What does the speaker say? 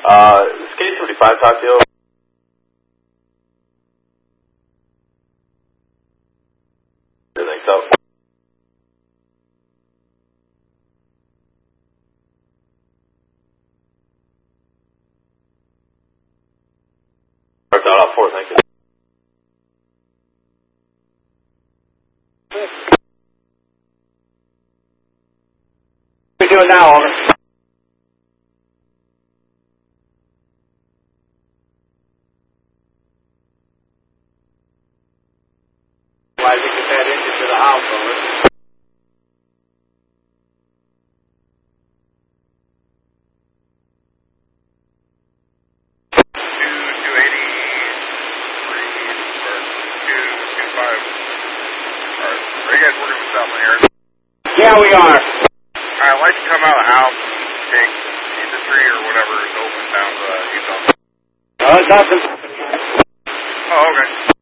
Is K-35 talk to you? I think so. Start off 4, thank you. What are we doing now, over? Why did you get that engine to the house, over? 280, 225. Are you guys working with South Aaron? Yeah, we are. I'd like to come out of the house and take the tree or whatever is open down the Utah. Nothing. Oh, okay.